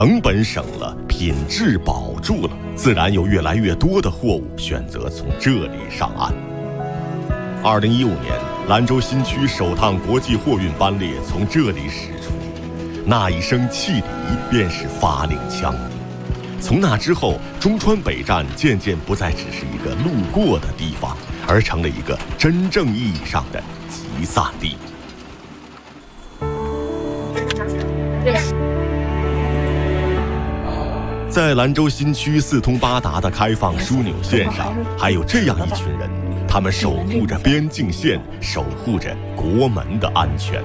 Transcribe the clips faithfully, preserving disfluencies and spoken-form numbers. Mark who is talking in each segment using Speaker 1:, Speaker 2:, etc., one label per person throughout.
Speaker 1: 成本省了，品质保住了，自然有越来越多的货物选择从这里上岸。二零一五年，兰州新区首趟国际货运班列从这里驶出，那一声汽笛便是发令枪。从那之后，中川北站渐渐不再只是一个路过的地方，而成了一个真正意义上的集散地。在兰州新区四通八达的开放枢纽线上，还有这样一群人，他们守护着边境线，守护着国门的安全。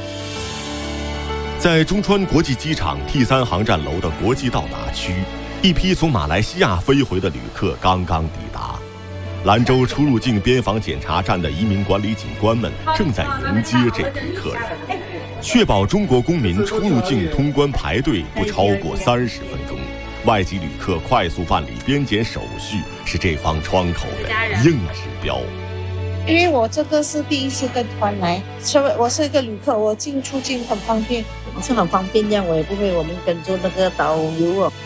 Speaker 1: 在中川国际机场 T 三航站楼的国际到达区，一批从马来西亚飞回的旅客刚刚抵达。兰州出入境边防检查站的移民管理警官们正在迎接这批客人，确保中国公民出入境通关排队不超过三十分钟。外籍旅客快速办理边检手续是这方窗口的硬指标。
Speaker 2: 因为我这个是第一次跟团来，所以我是一个旅客，我进出境很方便。
Speaker 3: 我是很方便，这样我也不会我们跟着那个导游哦。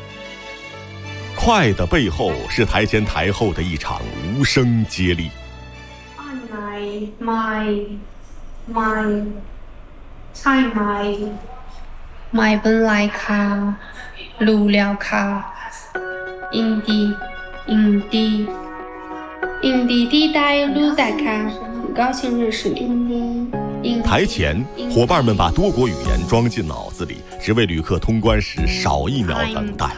Speaker 1: 快的背后是台前台后的一场无声接力。
Speaker 4: My my my time my my 本来卡。路料卡，印地，印地，印地地带路在卡，很高兴认识你。
Speaker 1: 台前，伙伴们把多国语言装进脑子里，只为旅客通关时少一秒等待。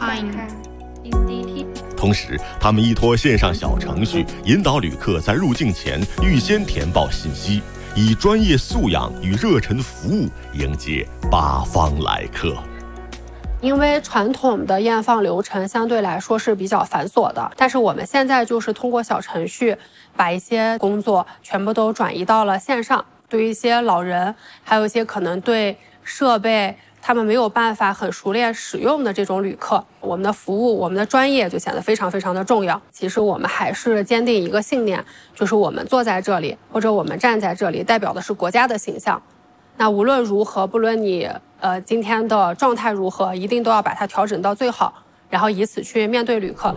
Speaker 1: 同时，他们依托线上小程序，引导旅客在入境前预先填报信息，以专业素养与热忱服务迎接八方来客。
Speaker 5: 因为传统的验放流程相对来说是比较繁琐的，但是我们现在就是通过小程序把一些工作全部都转移到了线上。对于一些老人，还有一些可能对设备他们没有办法很熟练使用的这种旅客，我们的服务，我们的专业就显得非常非常的重要。其实我们还是坚定一个信念，就是我们坐在这里，或者我们站在这里，代表的是国家的形象。那无论如何，不论你呃今天的状态如何，一定都要把它调整到最好，然后以此去面对旅客。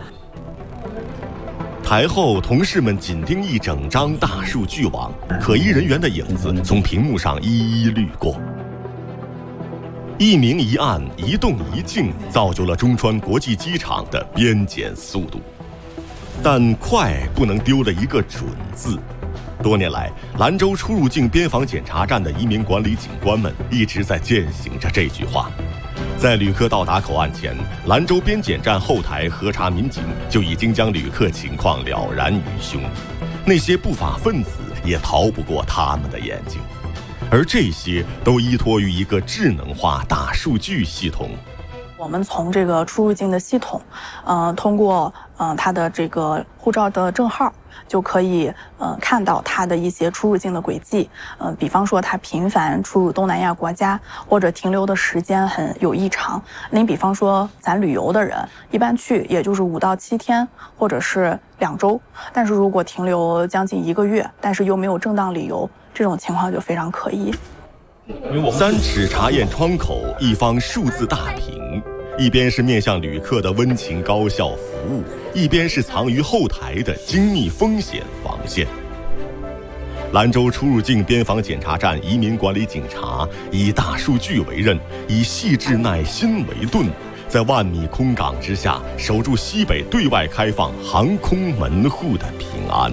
Speaker 1: 台后，同事们紧盯一整张大数据网，可疑人员的影子从屏幕上一一掠过。一明一暗，一动一静，造就了中川国际机场的边检速度。但快不能丢了一个准字。多年来，兰州出入境边防检查站的移民管理警官们一直在践行着这句话。在旅客到达口岸前，兰州边检站后台核查民警就已经将旅客情况了然于胸，那些不法分子也逃不过他们的眼睛，而这些都依托于一个智能化大数据系统。
Speaker 6: 我们从这个出入境的系统，呃，通过呃他的这个护照的证号，就可以呃看到他的一些出入境的轨迹。呃，比方说他频繁出入东南亚国家，或者停留的时间很有异常。您比方说咱旅游的人，一般去也就是五到七天，或者是两周。但是如果停留将近一个月，但是又没有正当理由，这种情况就非常可疑。
Speaker 1: 三尺查验窗口，一方数字大屏，一边是面向旅客的温情高效服务，一边是藏于后台的精密风险防线。兰州出入境边防检查站移民管理警察以大数据为刃，以细致耐心为盾，在万米空港之下守住西北对外开放航空门户的平安。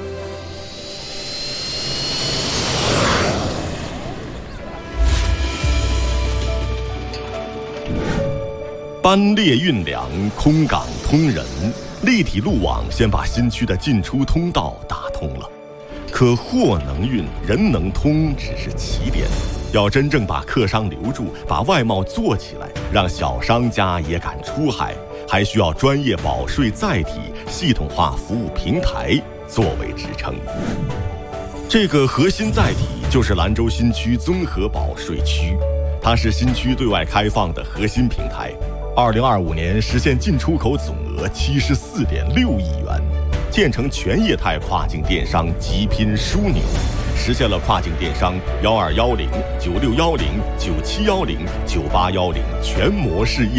Speaker 1: 班列运粮，空港通人，立体路网先把新区的进出通道打通了。可货能运，人能通只是起点，要真正把客商留住，把外贸做起来，让小商家也敢出海，还需要专业保税载体、系统化服务平台作为支撑。这个核心载体就是兰州新区综合保税区，它是新区对外开放的核心平台。二零二五年实现进出口总额七十四点六亿元，建成全业态跨境电商极拼枢纽，实现了跨境电商幺二幺零、九六幺零、九七幺零、九八幺零全模式业